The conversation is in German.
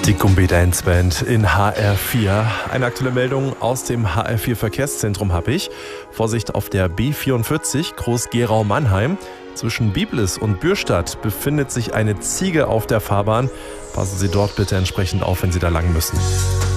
Die Gumbi Dance Band in HR4. Eine aktuelle Meldung aus dem HR4 Verkehrszentrum habe ich. Vorsicht auf der B44 Groß-Gerau-Mannheim. Zwischen Biblis und Bürstadt befindet sich eine Ziege auf der Fahrbahn. Passen Sie dort bitte entsprechend auf, wenn Sie da lang müssen.